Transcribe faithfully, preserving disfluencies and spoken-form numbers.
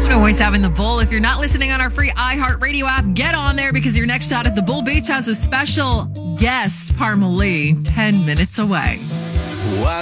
No points having the Bull. If you're not listening on our free iHeartRadio app, get on there because your next shot at the Bull Beach has a special guest, Parmalee, ten minutes away.